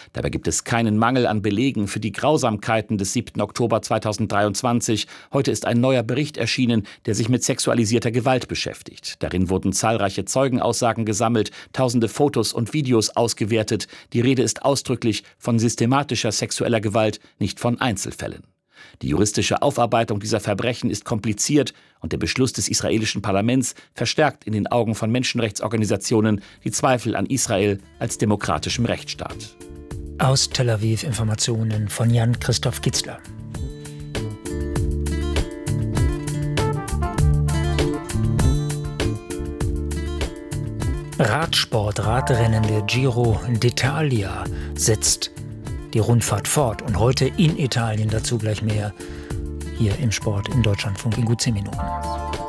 Dabei gibt es keinen Mangel an Belegen für die Grausamkeiten des 7. Oktober 2023. Heute ist ein neuer Bericht erschienen, der sich mit sexualisierter Gewalt beschäftigt. Darin wurden zahlreiche Zeugenaussagen gesammelt, tausende Fotos und Videos ausgewertet. Die Rede ist ausdrücklich von systematischer sexueller Gewalt, nicht von Einzelfällen. Die juristische Aufarbeitung dieser Verbrechen ist kompliziert und der Beschluss des israelischen Parlaments verstärkt in den Augen von Menschenrechtsorganisationen die Zweifel an Israel als demokratischem Rechtsstaat. Aus Tel Aviv Informationen von Jan-Christoph Kitzler. Radsport, Radrennen der Giro d'Italia setzt die Rundfahrt fort und heute in Italien, dazu gleich mehr hier im Sport im Deutschlandfunk in gut 10 Minuten.